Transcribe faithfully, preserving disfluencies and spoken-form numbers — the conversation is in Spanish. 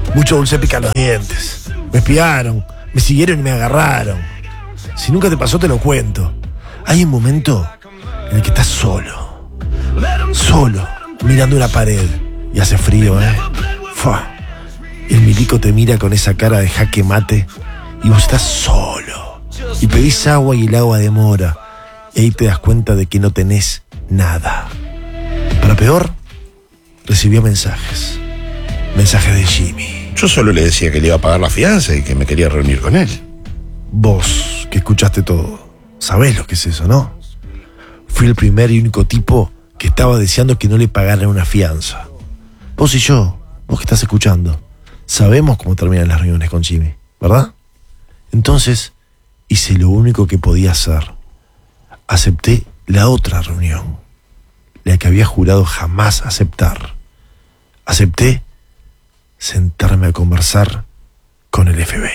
Mucho dulce pica los dientes. Me espiaron, me siguieron y me agarraron. Si nunca te pasó, te lo cuento. Hay un momento en el que estás solo. Solo, mirando una pared. Y hace frío, ¿eh? Fua. El milico te mira con esa cara de jaque mate. Y vos estás solo. Y pedís agua y el agua demora. Y ahí te das cuenta de que no tenés nada. Para peor, recibió mensajes. Mensajes de Jimmy. Yo solo le decía que le iba a pagar la fianza y que me quería reunir con él. Vos, que escuchaste todo, sabés lo que es eso, ¿no? Fui el primer y único tipo que estaba deseando que no le pagaran una fianza. Vos y yo, vos que estás escuchando, sabemos cómo terminan las reuniones con Jimmy, ¿verdad? Entonces, hice lo único que podía hacer. Acepté la otra reunión, la que había jurado jamás aceptar. Acepté sentarme a conversar con el F B I.